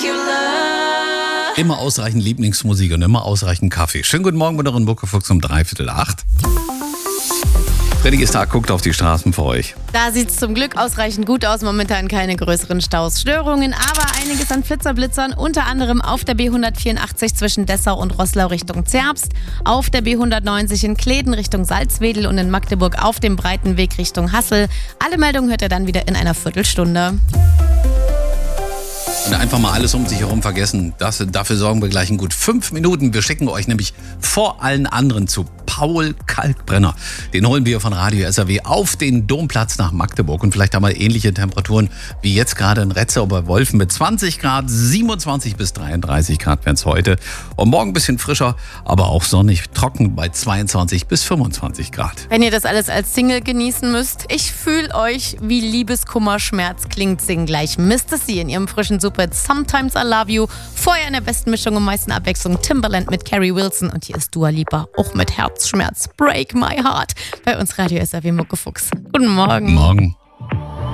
Immer ausreichend Lieblingsmusik und immer ausreichend Kaffee. Schönen guten Morgen, Moderin Muckefuchs um 7:45. Freddy Stark guckt auf die Straßen für euch. Da sieht es zum Glück ausreichend gut aus. Momentan keine größeren Staus, Störungen, aber einiges an Flitzer-Blitzern. Unter anderem auf der B184 zwischen Dessau und Roßlau Richtung Zerbst. Auf der B190 in Kleden Richtung Salzwedel und in Magdeburg auf dem breiten Weg Richtung Hassel. Alle Meldungen hört ihr dann wieder in einer Viertelstunde. Und einfach mal alles um sich herum vergessen. Dafür sorgen wir gleich in gut 5 Minuten. Wir schicken euch nämlich vor allen anderen zu Paul Kalkbrenner. Den holen wir von Radio SAW auf den Domplatz nach Magdeburg. Und vielleicht haben wir ähnliche Temperaturen wie jetzt gerade in Retzau bei Wolfen mit 20 Grad, 27 bis 33 Grad wären es heute. Und morgen ein bisschen frischer, aber auch sonnig, trocken bei 22 bis 25 Grad. Wenn ihr das alles als Single genießen müsst, ich fühle euch, wie Liebeskummer, Schmerz klingt, singen gleich Mr. C in ihrem frischen Superhit Sometimes I Love You. Vorher in der besten Mischung und meisten Abwechslung Timbaland mit Carrie Wilson. Und hier ist Dua Lipa, auch mit Herzschmerz. Break My Heart. Bei uns Radio SAW Muckefuchs. Guten Morgen. Morgen.